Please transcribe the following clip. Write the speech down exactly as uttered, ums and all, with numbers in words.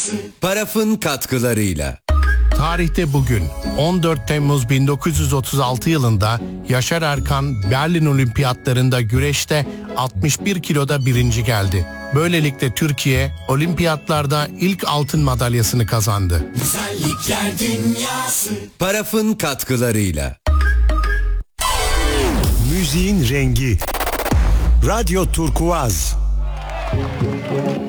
Paraf'ın katkılarıyla. Tarihte bugün on dört Temmuz bin dokuz yüz otuz altı yılında Yaşar Erkan Berlin Olimpiyatlarında güreşte altmış bir kiloda birinci geldi. Böylelikle Türkiye olimpiyatlarda ilk altın madalyasını kazandı. Güzellikler dünyası. Paraf'ın katkılarıyla. Müziğin rengi Radyo Turkuaz.